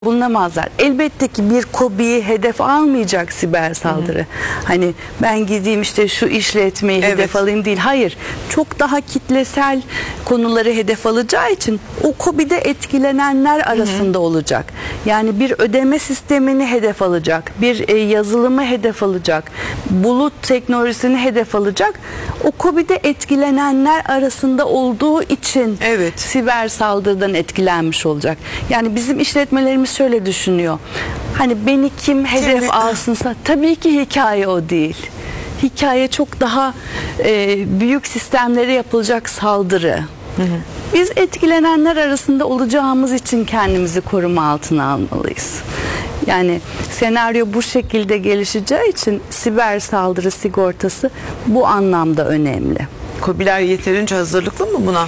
bulunamazlar. Elbette ki bir KOBİ'yi hedef almayacak siber saldırı. Hani ben gideyim işte şu işletmeyi hedef alayım değil. Hayır. Çok daha kitlesel konuları hedef alacağı için o KOBİ'de etkilenenler arasında olacak. Yani bir ödeme sistemini hedef alacak. Bir yazılımı hedef alacak. Bulut teknolojisini hedef alacak. O KOBİ'de etkilenenler arasında olduğu için siber saldırıdan etkilenmiş olacak. Yani bizim işletmelerimiz şöyle düşünüyor. Hani beni kim hedef alsınsa, tabii ki hikaye o değil. Hikaye çok daha büyük sistemlere yapılacak saldırı. Biz etkilenenler arasında olacağımız için kendimizi koruma altına almalıyız. Yani senaryo bu şekilde gelişeceği için siber saldırı sigortası bu anlamda önemli. KOBİ'ler yeterince hazırlıklı mı buna?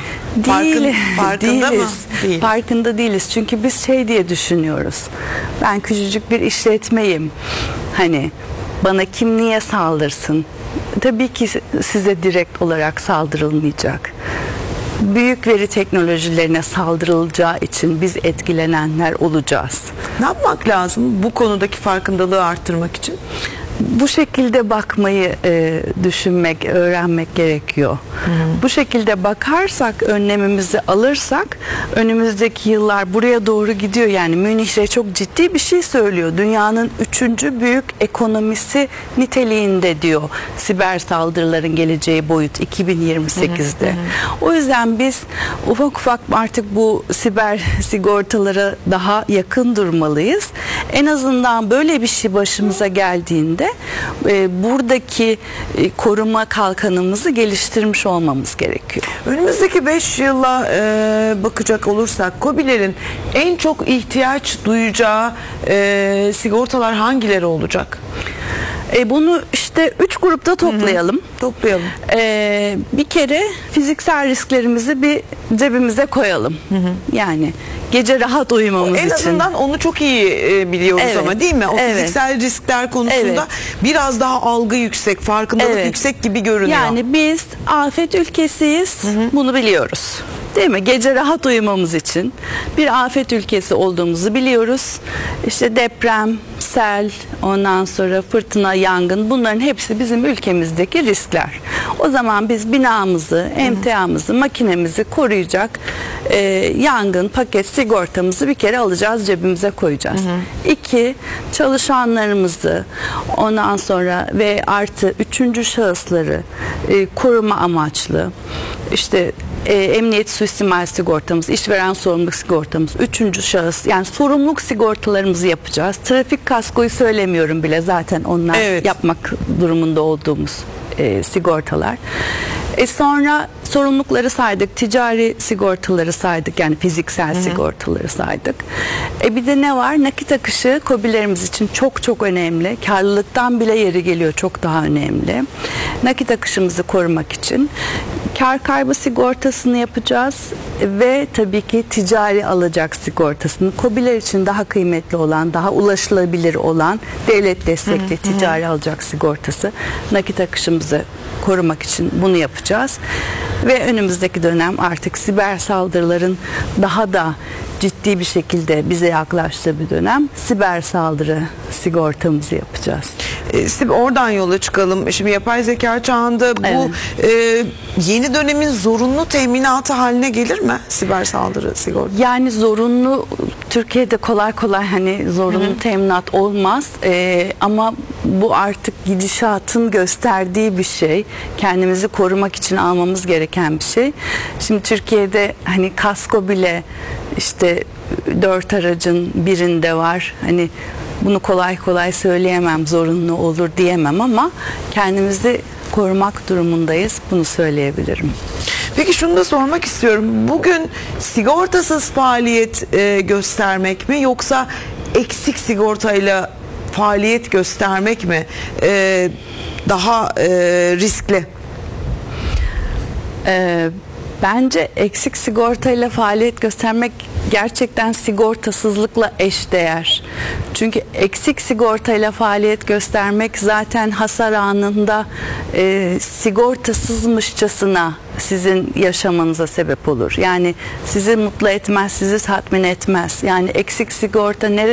Farkında mı? Değil. Farkında değiliz. Çünkü biz şey diye düşünüyoruz. Ben küçücük bir işletmeyim. Hani bana kim niye saldırsın? Tabii ki size direkt olarak saldırılmayacak. Büyük veri teknolojilerine saldırılacağı için biz etkilenenler olacağız. Ne yapmak lazım bu konudaki farkındalığı arttırmak için? Bu şekilde bakmayı düşünmek, öğrenmek gerekiyor. Bu şekilde bakarsak, önlemimizi alırsak önümüzdeki yıllar buraya doğru gidiyor. Yani Münih'e çok ciddi bir şey söylüyor. Dünyanın 3. büyük ekonomisi niteliğinde diyor siber saldırıların geleceği boyut 2028'de. O yüzden biz ufak ufak artık bu siber sigortalara daha yakın durmalıyız. En azından böyle bir şey başımıza geldiğinde buradaki koruma kalkanımızı geliştirmiş olmamız gerekiyor. Önümüzdeki 5 yıla bakacak olursak KOBİ'lerin en çok ihtiyaç duyacağı sigortalar hangileri olacak? Bunu işte 3 grupta toplayalım. Toplayalım. Bir kere fiziksel risklerimizi bir cebimize koyalım. Yani gece rahat uyumamız için. En azından onu çok iyi biliyoruz ama değil mi? O fiziksel riskler konusunda biraz daha algı yüksek, farkındalık yüksek gibi görünüyor. Yani biz afet ülkesiyiz. Bunu biliyoruz. Değil mi? Gece rahat uyumamız için bir afet ülkesi olduğumuzu biliyoruz. İşte deprem, sel, ondan sonra fırtına, yangın, bunların hepsi bizim ülkemizdeki riskler. O zaman biz binamızı, emtiamızı, makinemizi koruyacak yangın paket sigortamızı bir kere alacağız, cebimize koyacağız. 2, çalışanlarımızı, ondan sonra ve artı 3. şahısları koruma amaçlı işte emniyet suistimal sigortamız, işveren sorumluluk sigortamız, 3. şahıs, yani sorumluluk sigortalarımızı yapacağız. Trafik kaskoyu söylemiyorum bile, zaten onlar yapmak durumunda olduğumuz sigortalar. Sonra sorumlulukları saydık, ticari sigortaları saydık, yani fiziksel sigortaları saydık. Bir de ne var? Nakit akışı KOBİ'lerimiz için çok çok önemli. Karlılıktan bile yeri geliyor, çok daha önemli. Nakit akışımızı korumak için kar kaybı sigortasını yapacağız ve tabii ki ticari alacak sigortasını. KOBİ'ler için daha kıymetli olan, daha ulaşılabilir olan devlet destekli ticari alacak sigortası. Nakit akışımızı korumak için bunu yapacağız. Ve önümüzdeki dönem artık siber saldırıların daha da ciddi bir şekilde bize yaklaştığı bir dönem, siber saldırı sigortamızı yapacağız. Oradan yola çıkalım. Şimdi yapay zeka çağında bu yeni dönemin zorunlu teminatı haline gelir mi siber saldırı sigortası? Yani zorunlu, Türkiye'de kolay kolay hani zorunlu teminat olmaz ama bu artık gidişatın gösterdiği bir şey. Kendimizi korumak için almamız gereken bir şey. Şimdi Türkiye'de hani kasko bile işte 4 aracın birinde var. Hani bunu kolay kolay söyleyemem, zorunlu olur diyemem ama kendimizi korumak durumundayız. Bunu söyleyebilirim. Peki şunu da sormak istiyorum. Bugün sigortasız faaliyet göstermek mi, yoksa eksik sigortayla faaliyet göstermek mi daha riskli? Bence eksik sigortayla faaliyet göstermek gerçekten sigortasızlıkla eşdeğer. Çünkü eksik sigortayla faaliyet göstermek zaten hasar anında sigortasızmışçasına sizin yaşamanıza sebep olur. Yani sizi mutlu etmez, sizi tatmin etmez. Yani eksik sigorta